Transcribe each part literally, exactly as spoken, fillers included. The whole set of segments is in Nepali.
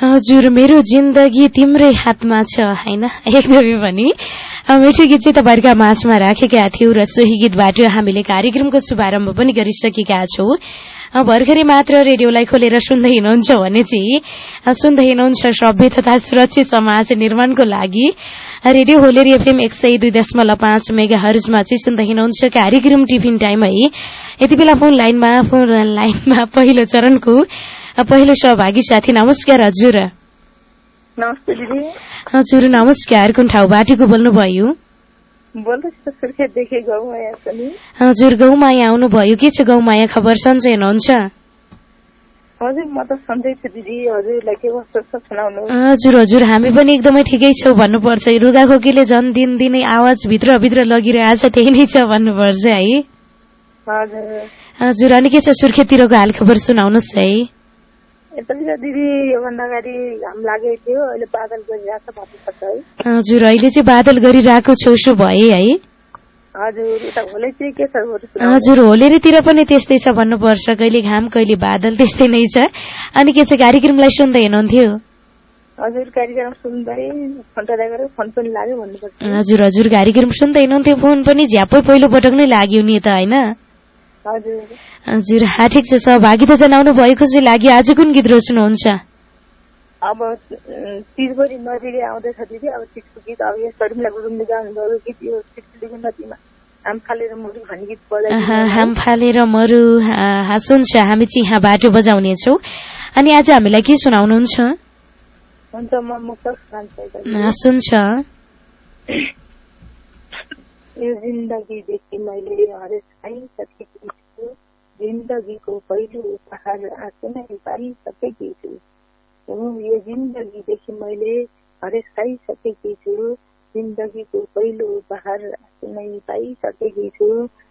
हजुर मेरो जिन्दगी तिम्रै हातमा छ हैन एकदमै पनि मिठो गीत चाहिँ तपाईहरुका माझमा राखेका थियौ र सोही गीतबाट हामीले कार्यक्रमको शुभारम्भ पनि गरिसकेका छौं। भर्खरै मात्र रेडियोलाई खोलेर सुन्दै हुनुहुन्छ भने चाहिँ सुन्दै हुनुहुन्छ सभ्य तथा सुरक्षित समाज निर्माणको लागि रेडियो होलेरी एफएम एक सय दुई दशमलव पाँच मेगा हर्जमा चाहिँ सुन्दै हुनुहुन्छ कार्यक्रम टिफिन टाइम है। यति बेला फोन लाइनमा फोन लाइनमा पहिलो चरणको पहिलो सहभागी साथी नमस्कार हजुर। नमस्ते दिदी। हजुर नमस्कार, कुन ठाउँबाट को बोल्नुभयो? सुर्खेतदेखि गौमाया पनि। हजुर गौमाया आउनुभयो, के छ गौमाया खबर, सन्चै हुनुहुन्छ? हजुर म त सन्चै छु दिदी, हजुरलाई के कस्तो छ सुनाउनु। हजुर हजुर हामी पनि एकदमै ठिकै छौ भन्नुपर्छ, रुगाखोकीले झन् दिनदिनै आवाज भित्र भित्र लगिरहेछ, त्यही नै छ भन्नुपर्छ है। हजुर हजुर अनि के छ सुर्खेततिरको हाल खबर सुनाउनुहोस् है। यतातिर दिदी योभन्दा अगाडि घाम लागेको थियो, अहिले बादल गरिरहेको छ भन्नुपर्छ है। हजुर अहिले चाहिँ बादल गरिरहेको छ उसो भए है। हजुर यता होले चाहिँ के छ? हजुर होलेरीतिर पनि त्यस्तै छ भन्नुपर्छ, कहिले घाम कहिले बादल त्यस्तै नै छ। अनि के छ कार्यक्रमलाई सुन्दै हुनुहुन्थ्यो? हजुर कार्यक्रम सुन्दै फोन गरेर फोन पनि लाग्यो भन्नुपर्छ। हजुर हजुर कार्यक्रम सुन्दै हुनुहुन्थ्यो, फोन पनि झ्यापै पहिलो पटक नै लाग्यो नि त हैन? हजुर हजुर हा ठिक छ, सहभागिता जनाउनु भएको चाहिँ लाग्यो। आज कुन गीत रोज्नुहुन्छ? अब तिजबरी नजिकै आउँदैछ दिदी, अब तिजको गीत अब यो शर्मिला गुरुङले गाउनुभएको गीत यो तिजको नदीमा हाम फालेर मरु भन्ने गीत बजाइदिनु। हाम फालेर मरु सुन्छ, हामी चाहिँ यहाँ बाटो बजाउनेछौँ। अनि आज हामीलाई के सुनाउनुहुन्छ? हुन्छ म मुक्त सुनाउँछु। सुन्छ। यो जिन्दगीदेखि मैले हरेस खाइसकेकी छु, जिन्दगीको पहिलो उपहार आँसु नै पाइसकेकी छु। यो जिन्दगीदेखि मैले हरेस खाइसकेकी छु, जिन्दगीको पहिलो उपहार आँसु नै पाइसकेकी छु।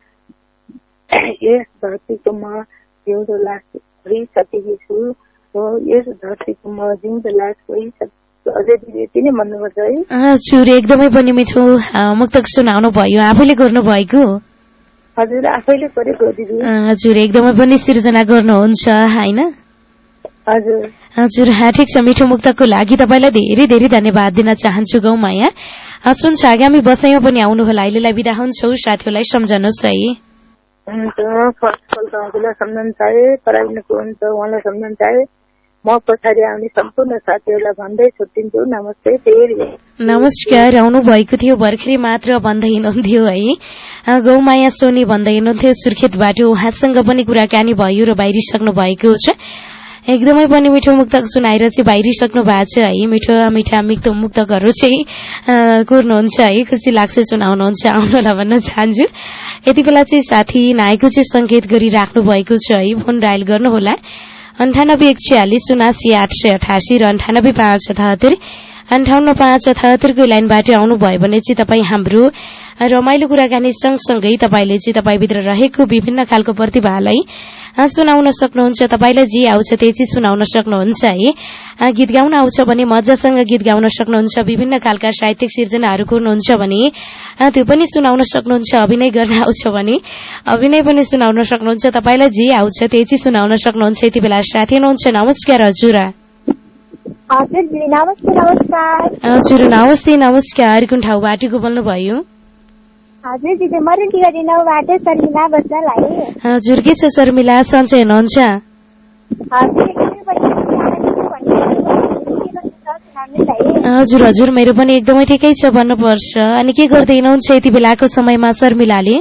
यस धरतीको म जिउँदो लास भइसकेकी छु, यस धरतीको म जिउँदो लास भइसकेकी। यति नै भन्नुपर्छ है। हजुर एकदमै पनि मिठो मुक्तक सुनाउनु भयो, आफैले गर्नु भएको? हजुर आफैले गरेको दिदी। हजुर एकदमै पनि सृजना गर्नुहुन्छ हैन? हजुर हजुर हा ठिक छ, मिठो मुक्तकको लागि तपाईलाई धेरै धेरै धन्यवाद दिन चाहन्छु गौमाया। सुन्छ आगामी बसाइमा पनि आउनु होला, अहिलेलाई बिदा हुन्छौ, साथीहरूलाई सम्झनुहोस् है। हुन्छ फर्स्ट कल त हजुरलाई सम्झन चाहे, पराइनको हुन्छ उहाँलाई सम्झन चाहे, म पछाडि आउने सम्पूर्ण साथीहरूलाई भन्दै छुट्टिन्छु। नमस्ते फेरि। नमस्कार, आउनु भएको थियो भर्खरै मात्र भन्दै हुनुहुन्थ्यो है गौमाया सोनी भन्दै हुनुहुन्थ्यो सुर्खेतबाट, उहाँसँग पनि कुराकानी भयो र बाहिरिसक्नु भएको छ। एकदमै पनि मिठो मुक्तक सुनाएर चाहिँ बाहिरिसक्नु भएको छ है। मिठो मिठा मिठो मुक्तकहरू चाहिँ कोर्नुहुन्छ है, खुसी लाग्छ सुनाउनुहुन्छ, आउनुलाई भन्न चाहन्छु। यति बेला चाहिँ साथी नायकको चाहिँ संकेत गरिराख्नु भएको छ है, फोन डायल गर्नुहोला अन्ठानब्बे एक छयालिस उनासी आठ सय अठासी र अन्ठानब्बे पाँच सतहत्तर अन्ठाउन्न पाँच सतहत्तरको लाइनबाट आउनुभयो भने चाहिँ तपाईँ हाम्रो रमाइलो कुराकानी सँगसँगै तपाईँले चाहिँ तपाईँभित्र रहेको विभिन्न खालको प्रतिभालाई सुनाउन सक्नुहुन्छ। तपाईँलाई जे आउँछ त्यही चाहिँ सुनाउन सक्नुहुन्छ है। गीत गाउन आउँछ भने मजासँग गीत गाउन सक्नुहुन्छ, विभिन्न खालका साहित्यिक सिर्जनाहरू गर्नुहुन्छ भने त्यो पनि सुनाउन सक्नुहुन्छ, अभिनय गर्न आउँछ भने अभिनय पनि सुनाउन सक्नुहुन्छ, तपाईँलाई जे आउँछ त्यही चाहिँ सुनाउन सक्नुहुन्छ। यति बेला साथी हुनुहुन्छ, नमस्कार हजुर। हजुर नमस्ते नमस्कार, कुन ठाउँबाट को बोल्नुभयो? हजुर दिदी म रेन्टीगढी नौबाट शर्मिला बस्नलाई। हजुर के छ शर्मिला, सन्चै हुनुहुन्छ? हजुर हजुर मेरो पनि एकदमै ठिकै छ भन्नुपर्छ। अनि के गर्दै हुनुहुन्छ यति बेलाको समयमा शर्मिलाले?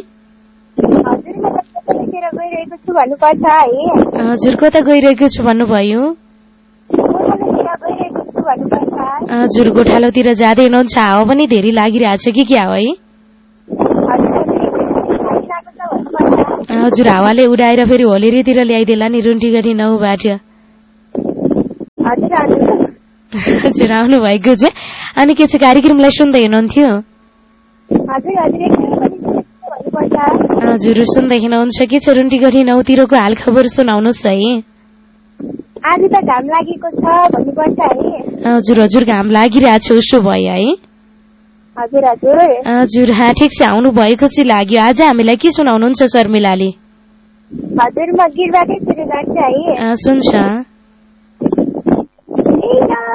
हजुर कता गइरहेको छु भन्नुभयो? हजुर गोठालोतिर जाँदै हुनुहुन्छ, हावा पनि धेरै लागिरहेछ कि क्या हो है? हजुर हावाले उडाएर फेरि होलेरीतिर ल्याइदेला नि रुन्टीगढी नौबाट। हजुर आउनु भएको छ। अनि के छ कार्यक्रमलाई सुन्दै हुनुहुन्थ्यो? हजुर सुन्दै हुनुहुन्छ, के छ रुन्टीगढी नौतिरको हाल खबर सुनाउनुहोस् है। आज त घाम लागेको छ भन्नुपर्छ है। हजुर हजुर घाम लागिरहेछ उसो भयो है। हजुर हजुर हजुर हा ठिक छ, आउनु भएको चाहिँ लाग्यो। आज हामीलाई के सुनाउनुहुन्छ शर्मिलाले? हजुर म गीतबाटै सुरु गर्छु है। सुन्छ। बिना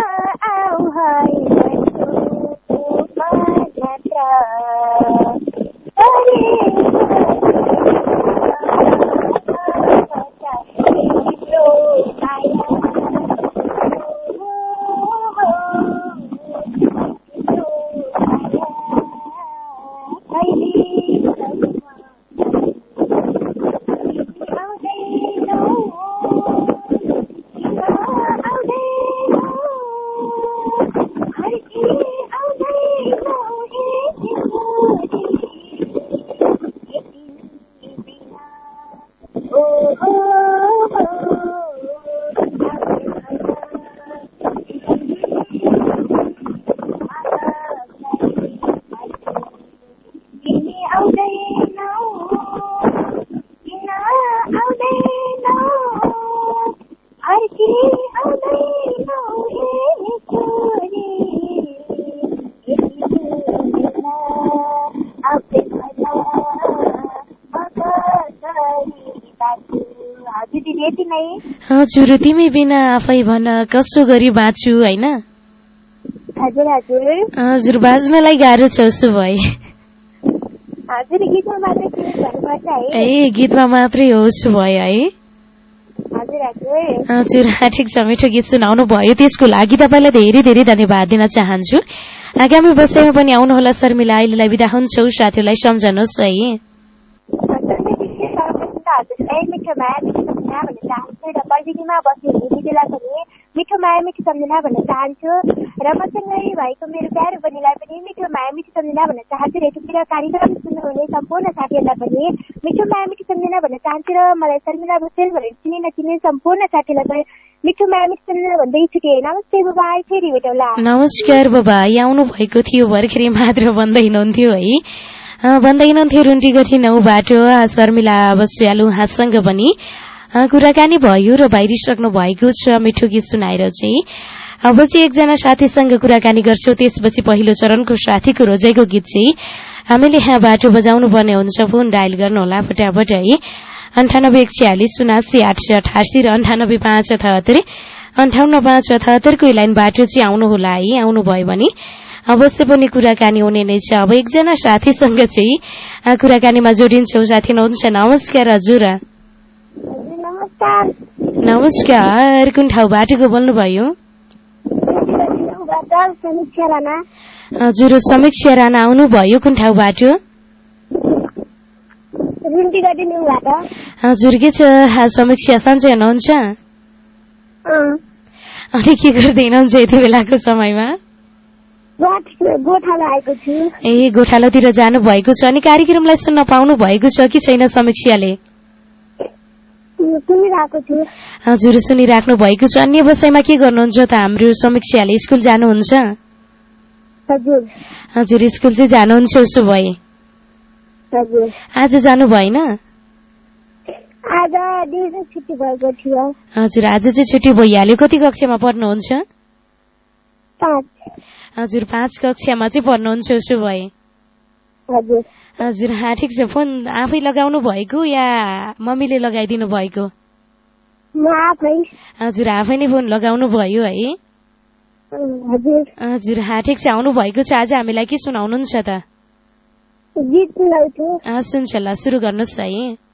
हजुर तिमी बिना आफै भन कसो गरी बाँच्छु होइन हजुर हजुर हजुर बाँच्नलाई गाह्रो छ उसो भए हजुर गीतमा मात्रै के भन्नुपर्छ है ए गीतमा मात्रै हो उसो भयो है हजुर हजुर हजुर ठिक छ मिठो गीत सुनाउनु भयो त्यसको लागि तपाईँलाई धेरै धेरै धन्यवाद दिन चाहन्छु आगामी वर्षमा पनि आउनुहोला शर्मिला अहिलेलाई बिदा हुन्छौ साथीहरूलाई सम्झनुहोस् है मिठो माया मिठो सम्झना भन्न चाहन्छु र प्रविधिमा बस्ने दिदीलाई पनि मिठो माया मिठो सम्झना भन्न चाहन्छु र मसँगै भएको मेरो प्यारो बहिनीलाई पनि मिठो माया मिठो सम्झना भन्न चाहन्छु र यतिखेर कार्यक्रम सुन्नुहुने सम्पूर्ण साथीहरूलाई पनि मिठो माया मिठो सम्झना भन्न चाहन्छु र मलाई शर्मिला भुजेल भनेर चिने नचिने सम्पूर्ण साथीहरूलाई मिठो माया मिठो सम्झना भन्दै छुटे नमस्ते बाबा फेरि भेटौँला नमस्कार बाबा आउनु भएको थियो भर्खरै मात्र भन्दै हुनुहुन्थ्यो है भन्दै हुनुहुन्थ्यो रुन्टी गठी नौ बाटो शर्मिला बस्याल उहाँसँग पनि कुराकानी भयो र बाहिरिसक्नु भएको छ मिठो गीत सुनाएर चाहिँ अब चाहिँ एकजना साथीसँग कुराकानी गर्छौं त्यसपछि पहिलो चरणको साथीको रोजाइको गीत चाहिँ हामीले यहाँ बाटो बजाउनु पर्ने हुन्छ फोन डायल गर्नुहोला फटाफट है अन्ठानब्बे एक छ्यालिस उनासी आठ सय अठासी र अन्ठानब्बे पाँच अठहत्तर अन्ठाउन्न पाँच अठहत्तरको लाइन बाटो चाहिँ आउनुहोला है आउनुभयो भने अवश्य पनि कुराकानी हुने नै छ अब एकजना साथीसँग चाहिँ कुराकानीमा जोडिन्छौं साथी हुनुहुन्छ नमस्कार हजुर नमस्कार नमस्कार कुन ठाउँबाट को बोल्नुभयो हजुर समीक्षा राणा आउनुभयो कुन ठाउँबाट हजुर के छ समीक्षा सन्चै हुनुहुन्छ अनि के गर्दै हुनुहुन्छ यति बेलाको समयमा ए गोठालोतिर जानु भएको छ अनि कार्यक्रमलाई सुन्न पाउनु भएको छ कि छैन समीक्षाले हजुर सुनिराख्नु भएको छ अन्य विषयमा के गर्नुहुन्छ त हाम्रो समीक्षाले स्कुल जानुहुन्छ हजुर स्कुल चाहिँ जानुहुन्छ उसो भए आज जानु भएन हजुर आज चाहिँ छुट्टी भइहाल्यो कति कक्षामा पढ्नुहुन्छ हजुर पाँच कक्षामा चाहिँ पढ्नुहुन्छ उसो भए हजुर हा ठिक छ फोन आफै लगाउनु भएको या मम्मीले लगाइदिनु भएको हजुर आफै नै फोन लगाउनु भयो है हजुर हा ठिक छ आउनु भएको छ आज हामीलाई के सुनाउनुहुन्छ त गीत सुनाउँछु सुन्छ ल सुरु गर्नुहोस् है